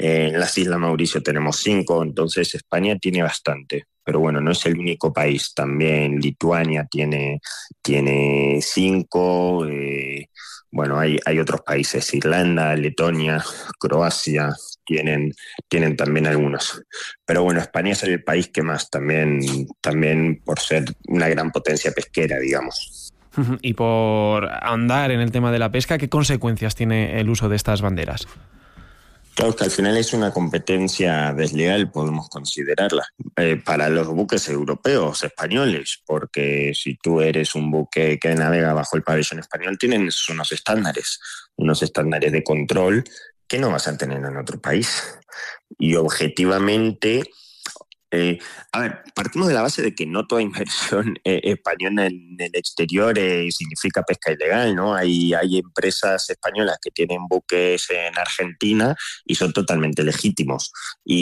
En las Islas Mauricio tenemos 5, entonces España tiene bastante. Pero bueno, no es el único país. También Lituania tiene 5. Bueno, hay otros países, Irlanda, Letonia, Croacia, tienen también algunos. Pero bueno, España es el país que más, también por ser una gran potencia pesquera, digamos. Y por ahondar en el tema de la pesca, ¿qué consecuencias tiene el uso de estas banderas? Claro que al final es una competencia desleal, podemos considerarla, para los buques europeos, españoles, porque si tú eres un buque que navega bajo el pabellón español, tienes unos estándares de control que no vas a tener en otro país. Y objetivamente, eh, a ver, partimos de la base de que no toda inversión española en el exterior significa pesca ilegal, ¿no? Hay empresas españolas que tienen buques en Argentina y son totalmente legítimos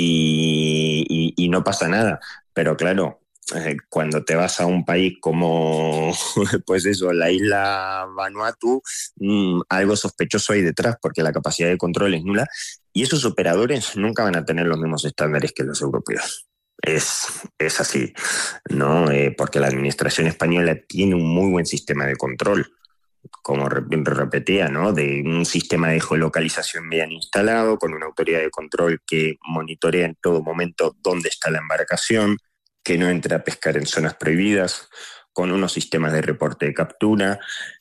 y no pasa nada. Pero claro, cuando te vas a un país como, pues eso, la isla Vanuatu, algo sospechoso hay detrás porque la capacidad de control es nula y esos operadores nunca van a tener los mismos estándares que los europeos. Es así, ¿no? Porque la administración española tiene un muy buen sistema de control, como repetía, ¿no? De un sistema de geolocalización bien instalado, con una autoridad de control que monitorea en todo momento dónde está la embarcación, que no entre a pescar en zonas prohibidas, con unos sistemas de reporte de captura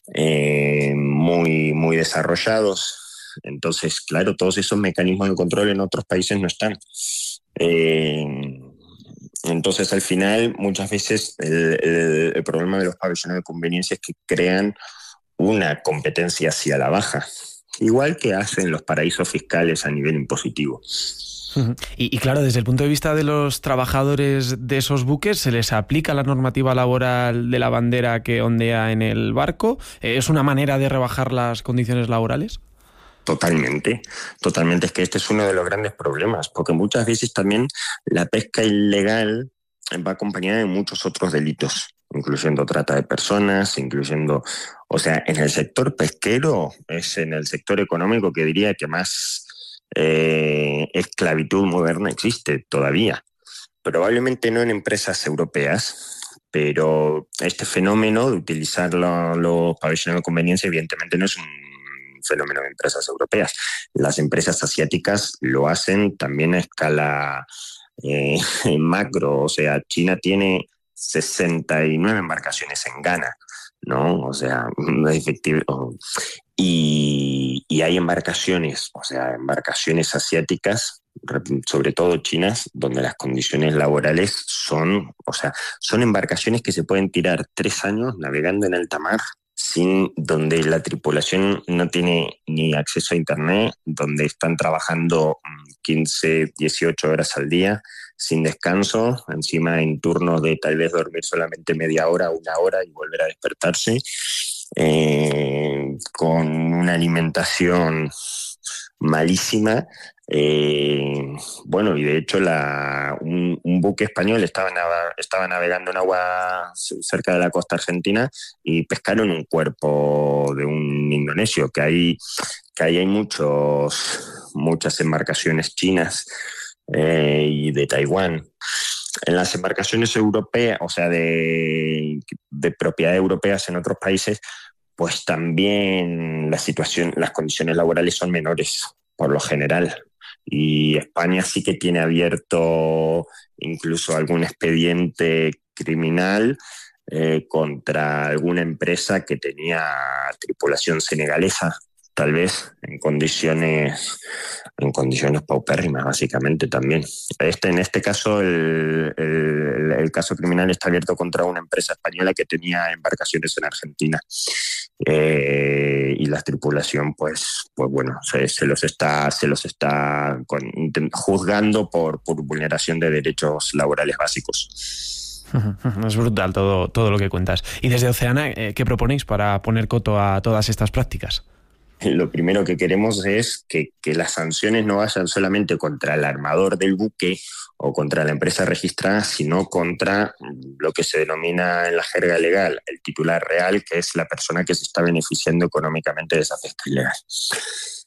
muy desarrollados. Entonces, claro, todos esos mecanismos de control en otros países no están. Eh, entonces, al final, muchas veces el problema de los pabellones de conveniencia es que crean una competencia hacia la baja, igual que hacen los paraísos fiscales a nivel impositivo. Y claro, desde el punto de vista de los trabajadores de esos buques, ¿se les aplica la normativa laboral de la bandera que ondea en el barco? ¿Es una manera de rebajar las condiciones laborales? Totalmente, totalmente. Es que este es uno de los grandes problemas, porque muchas veces también la pesca ilegal va acompañada de muchos otros delitos, incluyendo trata de personas, incluyendo, o sea, en el sector pesquero es en el sector económico que diría que más esclavitud moderna existe todavía. Probablemente no en empresas europeas, pero este fenómeno de utilizar los pabellones de conveniencia evidentemente no es un fenómeno de empresas europeas. Las empresas asiáticas lo hacen también a escala macro, o sea, China tiene 69 embarcaciones en Ghana, ¿no? O sea, efectivo. Y hay embarcaciones, o sea, embarcaciones asiáticas, sobre todo chinas, donde las condiciones laborales son, o sea, son embarcaciones que se pueden tirar 3 años navegando en alta mar, donde la tripulación no tiene ni acceso a internet, donde están trabajando 15, 18 horas al día, sin descanso, encima en turnos de tal vez dormir solamente media hora, 1 hora y volver a despertarse, con una alimentación malísima. Bueno, y de hecho un buque español estaba navegando en agua cerca de la costa argentina y pescaron un cuerpo de un indonesio, que ahí hay muchas embarcaciones chinas y de Taiwán. En las embarcaciones europeas, o sea, de propiedad europeas en otros países, pues también las condiciones laborales son menores, por lo general. Y España sí que tiene abierto incluso algún expediente criminal contra alguna empresa que tenía tripulación senegalesa, tal vez en condiciones paupérrimas, básicamente también. En este caso, el caso criminal está abierto contra una empresa española que tenía embarcaciones en Argentina. Y la tripulación, pues bueno, se los está juzgando por vulneración de derechos laborales básicos. Es brutal todo lo que cuentas. Y desde Oceana, ¿qué proponéis para poner coto a todas estas prácticas? Lo primero que queremos es que las sanciones no vayan solamente contra el armador del buque o contra la empresa registrada, sino contra lo que se denomina en la jerga legal el titular real, que es la persona que se está beneficiando económicamente de esa pesca ilegal.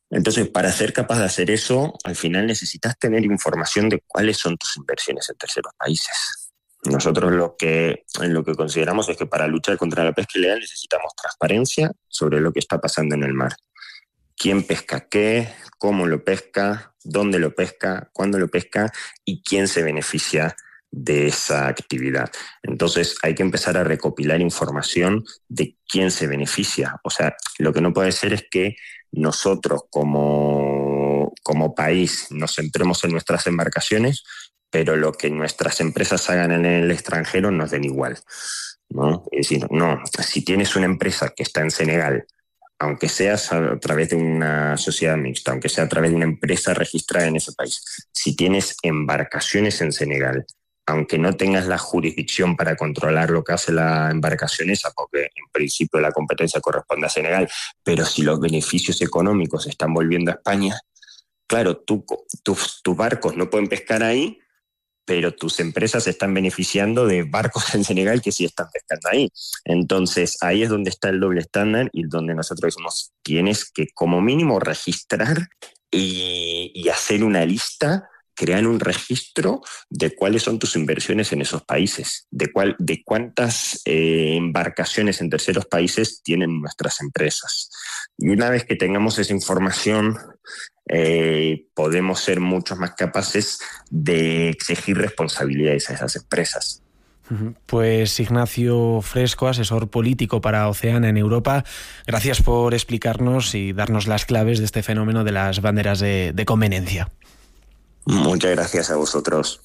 Entonces, para ser capaz de hacer eso, al final necesitas tener información de cuáles son tus inversiones en terceros países. Nosotros lo que consideramos es que para luchar contra la pesca ilegal necesitamos transparencia sobre lo que está pasando en el mar. Quién pesca qué, cómo lo pesca, dónde lo pesca, cuándo lo pesca y quién se beneficia de esa actividad. Entonces hay que empezar a recopilar información de quién se beneficia. O sea, lo que no puede ser es que nosotros como país nos centremos en nuestras embarcaciones, pero lo que nuestras empresas hagan en el extranjero nos den igual, ¿no? Es decir, no, si tienes una empresa que está en Senegal, aunque sea a través de una sociedad mixta, aunque sea a través de una empresa registrada en ese país, si tienes embarcaciones en Senegal, aunque no tengas la jurisdicción para controlar lo que hace la embarcación esa, porque en principio la competencia corresponde a Senegal, pero si los beneficios económicos se están volviendo a España, claro, tus barcos no pueden pescar ahí, pero tus empresas se están beneficiando de barcos en Senegal que sí están pescando ahí. Entonces, ahí es donde está el doble estándar y donde nosotros decimos, tienes que como mínimo registrar y hacer una lista, crear un registro de cuáles son tus inversiones en esos países, de cuántas embarcaciones en terceros países tienen nuestras empresas. Y una vez que tengamos esa información, podemos ser mucho más capaces de exigir responsabilidades a esas empresas. Pues Ignacio Fresco, asesor político para Oceana en Europa, gracias por explicarnos y darnos las claves de este fenómeno de las banderas de conveniencia. Muchas gracias a vosotros.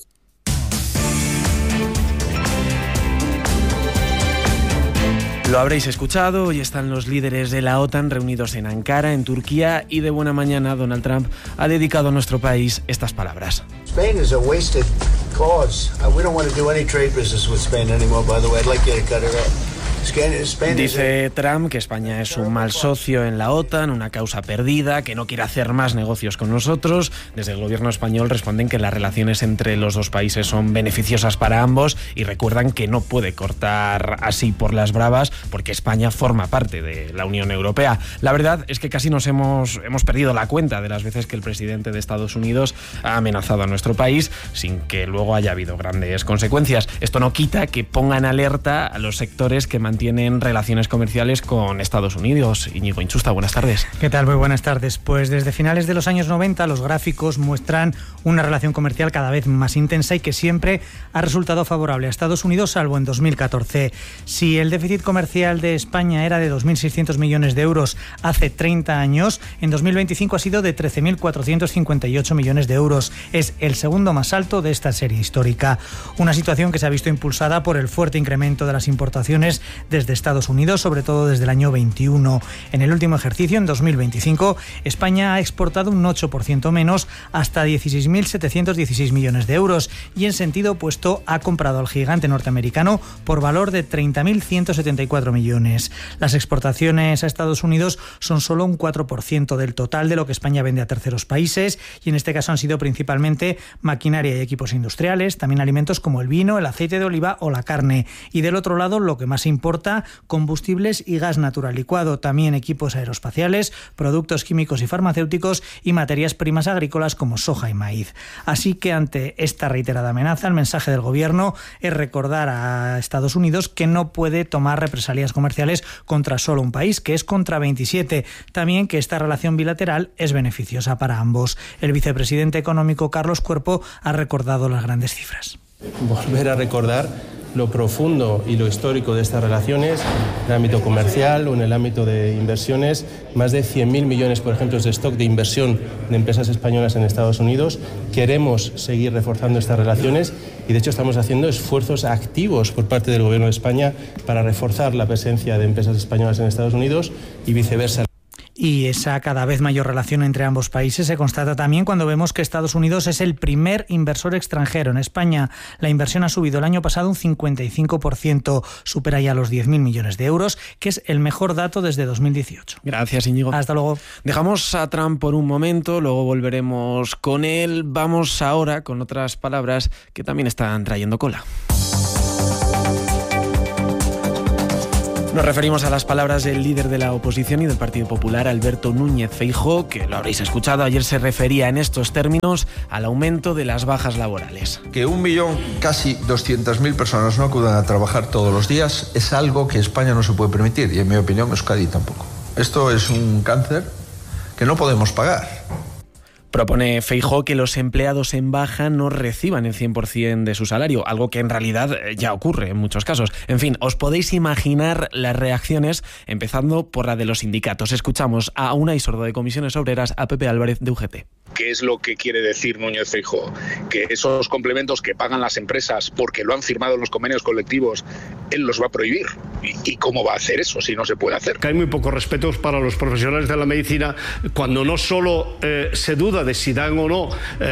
Lo habréis escuchado, hoy están los líderes de la OTAN reunidos en Ankara, en Turquía, y de buena mañana Donald Trump ha dedicado a nuestro país estas palabras. Spain is a wasted cause. We don't want to do any trade business with Spain anymore, by the way. I'd like you to cut it out. Dice Trump que España es un mal socio en la OTAN, una causa perdida, que no quiere hacer más negocios con nosotros. Desde el gobierno español responden que las relaciones entre los dos países son beneficiosas para ambos y recuerdan que no puede cortar así por las bravas porque España forma parte de la Unión Europea. La verdad es que casi nos hemos perdido la cuenta de las veces que el presidente de Estados Unidos ha amenazado a nuestro país sin que luego haya habido grandes consecuencias. Esto no quita que pongan alerta a los sectores que mantienen relaciones comerciales con Estados Unidos. Íñigo Inchusta, buenas tardes. ¿Qué tal? Muy buenas tardes. Pues desde finales de los años 90 los gráficos muestran una relación comercial cada vez más intensa y que siempre ha resultado favorable a Estados Unidos, salvo en 2014. Si el déficit comercial de España era de 2.600 millones de euros hace 30 años, en 2025 ha sido de 13.458 millones de euros. Es el segundo más alto de esta serie histórica. Una situación que se ha visto impulsada por el fuerte incremento de las importaciones desde Estados Unidos, sobre todo desde el año 21. En el último ejercicio, en 2025, España ha exportado un 8% menos, hasta 16.716 millones de euros, y en sentido opuesto ha comprado al gigante norteamericano por valor de 30.174 millones. Las exportaciones a Estados Unidos son solo un 4% del total de lo que España vende a terceros países, y en este caso han sido principalmente maquinaria y equipos industriales, también alimentos como el vino, el aceite de oliva o la carne, y del otro lado lo que más importa, combustibles y gas natural licuado, también equipos aeroespaciales, productos químicos y farmacéuticos y materias primas agrícolas como soja y maíz. Así que ante esta reiterada amenaza, el mensaje del gobierno es recordar a Estados Unidos que no puede tomar represalias comerciales contra solo un país, que es contra 27. También que esta relación bilateral es beneficiosa para ambos. El vicepresidente económico Carlos Cuerpo ha recordado las grandes cifras. Volver a recordar lo profundo y lo histórico de estas relaciones en el ámbito comercial o en el ámbito de inversiones. Más de 100.000 millones, por ejemplo, de stock de inversión de empresas españolas en Estados Unidos. Queremos seguir reforzando estas relaciones y, de hecho, estamos haciendo esfuerzos activos por parte del Gobierno de España para reforzar la presencia de empresas españolas en Estados Unidos y viceversa. Y esa cada vez mayor relación entre ambos países se constata también cuando vemos que Estados Unidos es el primer inversor extranjero en España. La inversión ha subido el año pasado un 55%, supera ya los 10.000 millones de euros, que es el mejor dato desde 2018. Gracias, Íñigo. Hasta luego. Dejamos a Trump por un momento, luego volveremos con él. Vamos ahora con otras palabras que también están trayendo cola. Nos referimos a las palabras del líder de la oposición y del Partido Popular, Alberto Núñez Feijóo, que lo habréis escuchado, ayer se refería en estos términos al aumento de las bajas laborales. Que 1.000.000, casi 200.000 personas no acudan a trabajar todos los días es algo que España no se puede permitir y, en mi opinión, Euskadi tampoco. Esto es un cáncer que no podemos pagar. Propone Feijóo que los empleados en baja no reciban el 100% de su salario, algo que en realidad ya ocurre en muchos casos. En fin, os podéis imaginar las reacciones, empezando por la de los sindicatos. Escuchamos a Unai Sordo de Comisiones Obreras, a Pepe Álvarez de UGT. ¿Qué es lo que quiere decir Núñez Feijóo? Que esos complementos que pagan las empresas porque lo han firmado en los convenios colectivos, él los va a prohibir. ¿Y cómo va a hacer eso si no se puede hacer? Que hay muy pocos respetos para los profesionales de la medicina cuando no solo se duda de si dan o no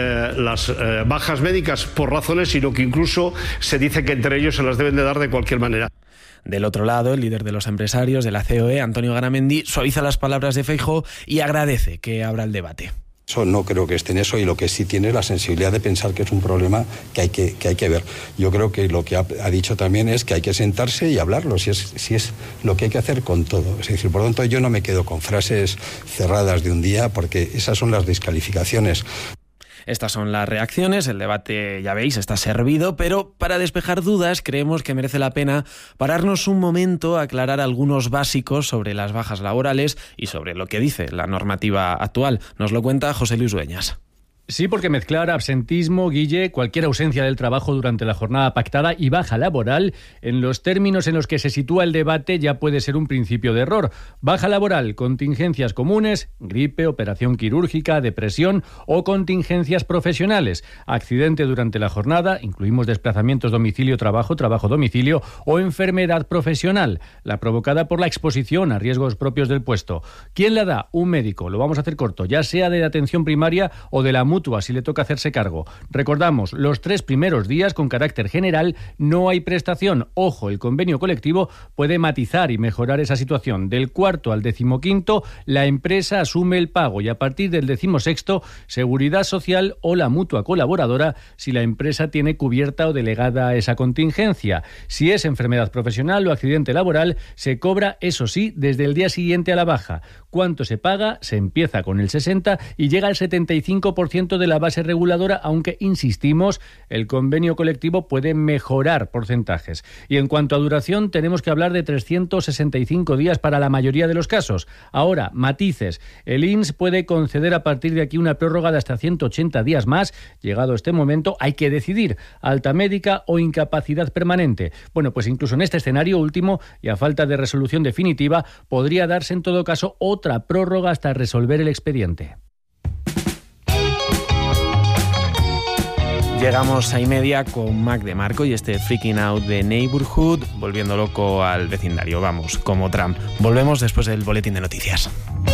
las bajas médicas por razones, sino que incluso se dice que entre ellos se las deben de dar de cualquier manera. Del otro lado, el líder de los empresarios de la COE, Antonio Garamendi, suaviza las palabras de Feijóo y agradece que abra el debate. Eso no creo que esté en eso, y lo que sí tiene es la sensibilidad de pensar que es un problema que hay que ver. Yo creo que lo que ha dicho también es que hay que sentarse y hablarlo, si es lo que hay que hacer con todo. Es decir, por lo tanto, yo no me quedo con frases cerradas de un día, porque esas son las descalificaciones. Estas son las reacciones, el debate, ya veis, está servido, pero para despejar dudas creemos que merece la pena pararnos un momento a aclarar algunos básicos sobre las bajas laborales y sobre lo que dice la normativa actual. Nos lo cuenta José Luis Dueñas. Sí, porque mezclar absentismo, Guille, cualquier ausencia del trabajo durante la jornada pactada y baja laboral, en los términos en los que se sitúa el debate, ya puede ser un principio de error. Baja laboral, contingencias comunes, gripe, operación quirúrgica, depresión o contingencias profesionales. Accidente durante la jornada, incluimos desplazamientos domicilio-trabajo, trabajo-domicilio o enfermedad profesional, la provocada por la exposición a riesgos propios del puesto. ¿Quién la da? Un médico. Lo vamos a hacer corto, ya sea de atención primaria o de la mutua, si le toca hacerse cargo. Recordamos, los 3 primeros días con carácter general no hay prestación. Ojo, el convenio colectivo puede matizar y mejorar esa situación. Del 4º al 15º, la empresa asume el pago y a partir del 16º, Seguridad Social o la mutua colaboradora si la empresa tiene cubierta o delegada esa contingencia. Si es enfermedad profesional o accidente laboral, se cobra, eso sí, desde el día siguiente a la baja. ¿Cuánto se paga? Se empieza con el 60% y llega al 75% de la base reguladora, aunque, insistimos, el convenio colectivo puede mejorar porcentajes. Y en cuanto a duración, tenemos que hablar de 365 días para la mayoría de los casos. Ahora, matices. El INS puede conceder a partir de aquí una prórroga de hasta 180 días más. Llegado este momento, hay que decidir, alta médica o incapacidad permanente. Bueno, pues incluso en este escenario último, y a falta de resolución definitiva, podría darse en todo caso otra prórroga hasta resolver el expediente. Llegamos a y media con Mac de Marco y este Freaking Out de Neighborhood, volviendo loco al vecindario. Vamos, como Trump. Volvemos después del boletín de noticias.